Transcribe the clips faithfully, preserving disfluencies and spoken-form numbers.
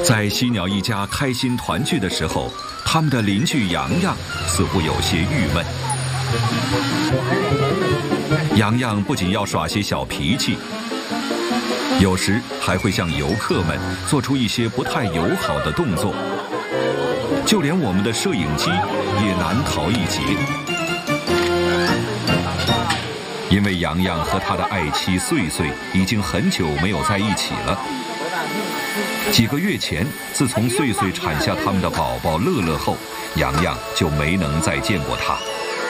在犀鸟一家开心团聚的时候，他们的邻居洋洋似乎有些郁闷。洋洋不仅要耍些小脾气，有时还会向游客们做出一些不太友好的动作，就连我们的摄影机也难逃一劫。因为洋洋和他的爱妻穗穗已经很久没有在一起了。几个月前，自从穗穗产下他们的宝宝乐乐后，洋洋就没能再见过他。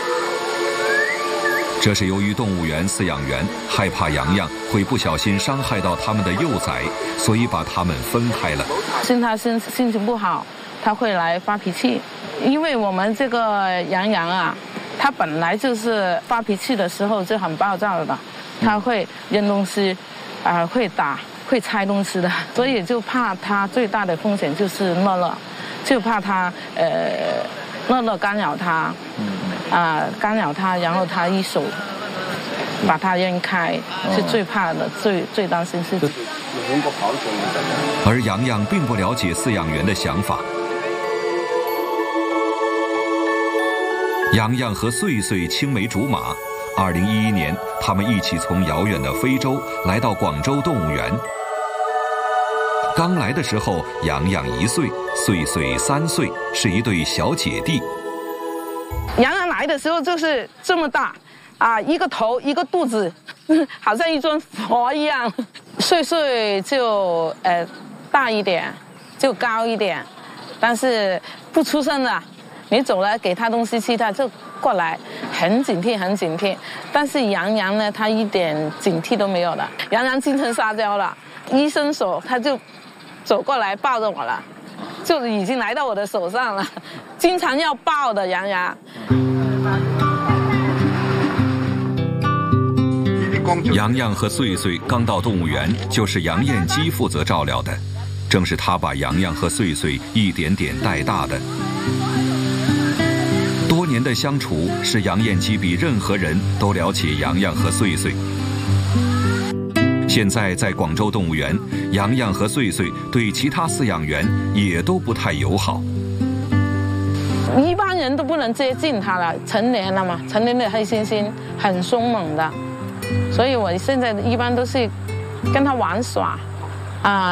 这是由于动物园饲养员害怕洋洋会不小心伤害到他们的幼崽，所以把他们分开了。 现在心心情不好，他会来发脾气。因为我们这个洋洋啊，他本来就是发脾气的时候就很暴躁的，他会扔东西，啊、呃，会打，会拆东西的，所以就怕他最大的风险就是乐乐，就怕他呃乐乐干扰他。啊、呃，干扰他，然后他一手把他扔开，是最怕的，最最担心是。 而洋洋并不了解饲养员的想法。洋洋和穗穗青梅竹马，二零一一年，他们一起从遥远的非洲来到广州动物园。刚来的时候，洋洋一岁，穗穗三岁，是一对小姐弟。 洋洋来的时候就是这么大，啊，一个头一个肚子，好像一尊佛一样。穗穗就呃大一点，就高一点，但是不出声的。你走了给他东西吃，他就过来，很警惕，很警惕。但是洋洋呢，他一点警惕都没有了。洋洋精神撒娇了，一伸手他就走过来抱着我了。就已经来到我的手上了，经常要抱的洋洋。 洋洋和穗穗刚到动物园，就是杨燕姬负责照料的，正是她把洋洋和穗穗一点点带大的。多年的相处，使杨燕姬比任何人都了解洋洋和穗穗。现在在广州动物园，洋洋和穗穗对其他饲养员也都不太友好。 一般人都不能接近它了，成年了嘛，成年的黑猩猩很凶猛的，所以我现在一般都是跟它玩耍，啊、呃。